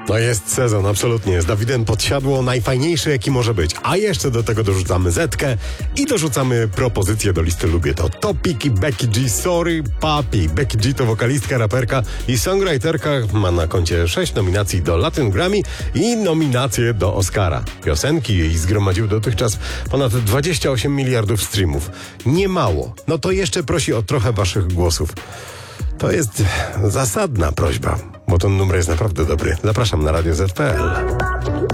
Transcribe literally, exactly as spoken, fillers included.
No jest sezon, absolutnie. Z Dawidem Podsiadło najfajniejszy, jaki może być. A jeszcze do tego dorzucamy Zetkę i dorzucamy propozycję do listy Lubię to. Topic i Becky G, Sorry Papi. Becky G to wokalistka, raperka i songwriterka. Ma na koncie sześć nominacji do Latin Grammy i nominacje do Oscara. Piosenki jej zgromadziły dotychczas ponad dwadzieścia osiem miliardów streamów. Nie mało. No to jeszcze prosi o trochę waszych głosów. To jest zasadna prośba, bo ten numer jest naprawdę dobry. Zapraszam na radio zet kropka pe el.